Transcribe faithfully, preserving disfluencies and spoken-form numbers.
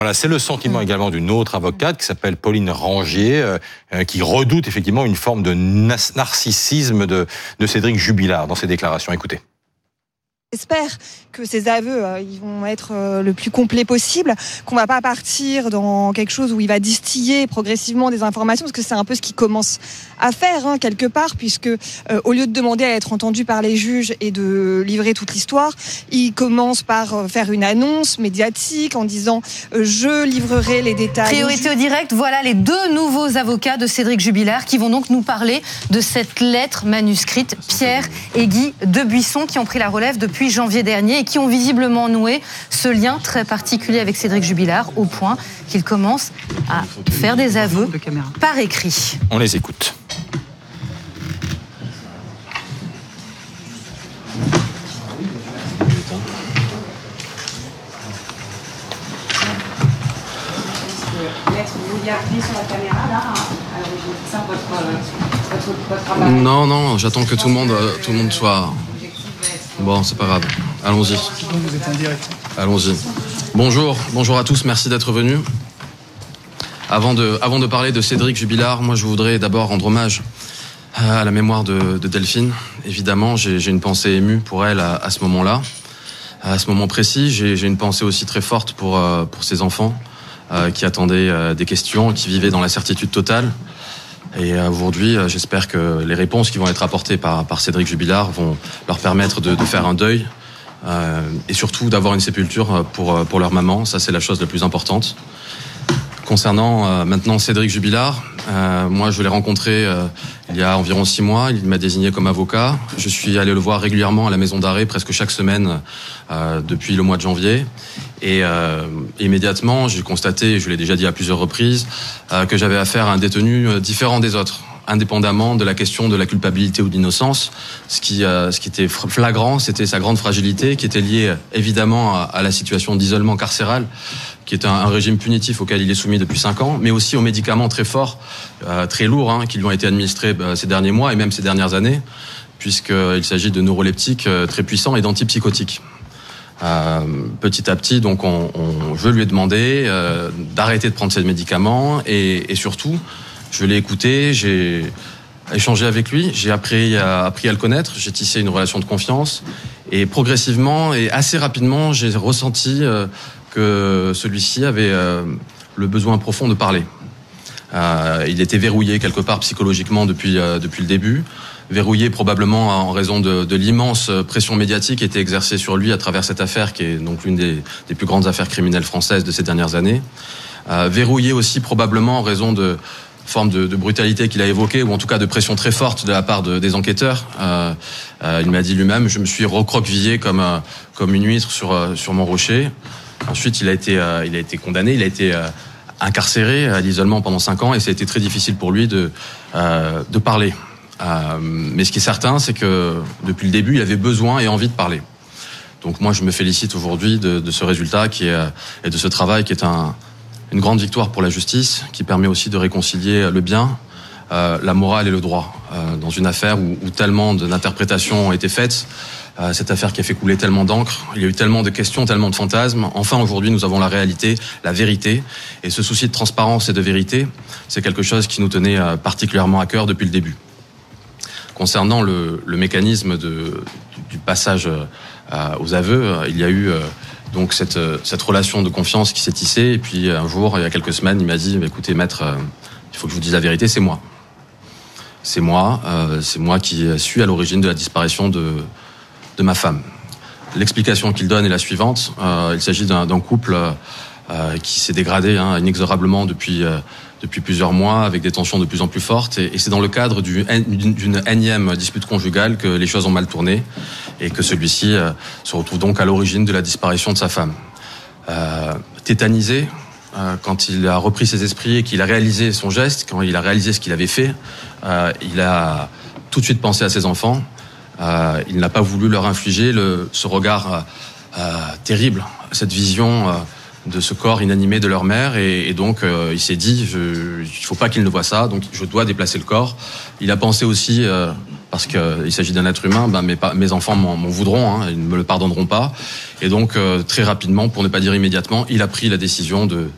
Voilà, c'est le sentiment mmh. également d'une autre avocate qui s'appelle Pauline Rangier, euh, qui redoute effectivement une forme de nas- narcissisme de, de Cédric Jubilard dans ses déclarations. Écoutez. J'espère que ces aveux euh, ils vont être euh, le plus complets possible, qu'on va pas partir dans quelque chose où il va distiller progressivement des informations, parce que c'est un peu ce qu'il commence à faire hein, quelque part, puisque euh, au lieu de demander à être entendu par les juges et de livrer toute l'histoire, il commence par euh, faire une annonce médiatique en disant euh, je livrerai les détails. Priorité au direct, voilà les deux nouveaux avocats de Cédric Jubilard qui vont donc nous parler de cette lettre manuscrite, Pierre et Guy Debuisson, qui ont pris la relève depuis janvier dernier et qui ont visiblement noué ce lien très particulier avec Cédric Jubilard, au point qu'il commence à faire des aveux par écrit. On les écoute. Non, non, j'attends que tout le monde, tout le monde soit... Bon, c'est pas grave. Allons-y. Vous êtes en direct. Allons-y. Bonjour, bonjour à tous, merci d'être venus. Avant de, avant de parler de Cédric Jubilard, moi je voudrais d'abord rendre hommage à la mémoire de, de Delphine. Évidemment, j'ai, j'ai une pensée émue pour elle à, à ce moment-là, à ce moment précis. J'ai, j'ai une pensée aussi très forte pour, euh, pour ses enfants euh, qui attendaient euh, des questions, qui vivaient dans la certitude totale. Et aujourd'hui, j'espère que les réponses qui vont être apportées par, par Cédric Jubilard vont leur permettre de, de faire un deuil euh, et surtout d'avoir une sépulture pour, pour leur maman. Ça, c'est la chose la plus importante. Concernant euh, maintenant Cédric Jubilard, euh, moi, je l'ai rencontré euh, il y a environ six mois. Il m'a désigné comme avocat. Je suis allé le voir régulièrement à la maison d'arrêt, presque chaque semaine euh, depuis le mois de janvier. Et euh, immédiatement, j'ai constaté, je l'ai déjà dit à plusieurs reprises, euh, que j'avais affaire à un détenu euh, différent des autres, indépendamment de la question de la culpabilité ou de l'innocence. Ce qui, euh, ce qui était flagrant, c'était sa grande fragilité, qui était liée évidemment à, à la situation d'isolement carcéral, qui est un, un régime punitif auquel il est soumis depuis cinq ans, mais aussi aux médicaments très forts, euh, très lourds, hein, qui lui ont été administrés euh, ces derniers mois et même ces dernières années, puisqu'il s'agit de neuroleptiques euh, très puissants et d'antipsychotiques. Euh, petit à petit, donc, on, on, je lui ai demandé euh, d'arrêter de prendre ces médicaments et, et surtout, je l'ai écouté, j'ai échangé avec lui, j'ai appris à, appris à le connaître, j'ai tissé une relation de confiance et progressivement et assez rapidement, j'ai ressenti euh, que celui-ci avait euh, le besoin profond de parler. Euh, il était verrouillé quelque part psychologiquement depuis euh, depuis le début. Verrouillé probablement en raison de, de l'immense pression médiatique qui était exercée sur lui à travers cette affaire, qui est donc l'une des, des plus grandes affaires criminelles françaises de ces dernières années. Euh, verrouillé aussi probablement en raison de formes de, de brutalité qu'il a évoquées, ou en tout cas de pression très forte de la part de, des enquêteurs. Euh, euh, il m'a dit lui-même, je me suis recroquevillé comme euh, comme une huître sur euh, sur mon rocher. Ensuite, il a été euh, il a été condamné, il a été euh, incarcéré à l'isolement pendant cinq ans, et ça a été très difficile pour lui de euh, de parler. Euh, mais ce qui est certain, c'est que depuis le début, il avait besoin et envie de parler. Donc moi, je me félicite aujourd'hui de, de ce résultat qui est, et de ce travail qui est un, une grande victoire pour la justice, qui permet aussi de réconcilier le bien, euh, la morale et le droit. Euh, dans une affaire où, où tellement d'interprétations ont été faites, euh, cette affaire qui a fait couler tellement d'encre, il y a eu tellement de questions, tellement de fantasmes. Enfin, aujourd'hui, nous avons la réalité, la vérité. Et ce souci de transparence et de vérité, c'est quelque chose qui nous tenait euh, particulièrement à cœur depuis le début. Concernant le, le mécanisme de, du, du passage euh, aux aveux, euh, il y a eu euh, donc cette, cette relation de confiance qui s'est tissée. Et puis un jour, il y a quelques semaines, il m'a dit « Écoutez, maître, euh, il faut que je vous dise la vérité, c'est moi. C'est moi, euh, c'est moi qui suis à l'origine de la disparition de, de ma femme. » L'explication qu'il donne est la suivante. Euh, il s'agit d'un, d'un couple euh, qui s'est dégradé hein, inexorablement depuis... Euh, depuis plusieurs mois, avec des tensions de plus en plus fortes. Et c'est dans le cadre du, d'une, d'une énième dispute conjugale que les choses ont mal tourné et que celui-ci euh, se retrouve donc à l'origine de la disparition de sa femme. Euh, tétanisé, euh, quand il a repris ses esprits et qu'il a réalisé son geste, quand il a réalisé ce qu'il avait fait, euh, il a tout de suite pensé à ses enfants. Euh, il n'a pas voulu leur infliger le, ce regard euh, terrible, cette vision... Euh, de ce corps inanimé de leur mère, et, et donc euh, il s'est dit je, il faut pas qu'il ne voie ça, donc je dois déplacer le corps. Il a pensé aussi euh, parce qu'il euh, s'agit d'un être humain, ben mes, mes enfants m'en, m'en voudront, hein, ils ne me le pardonneront pas, et donc euh, très rapidement, pour ne pas dire immédiatement, il a pris la décision de,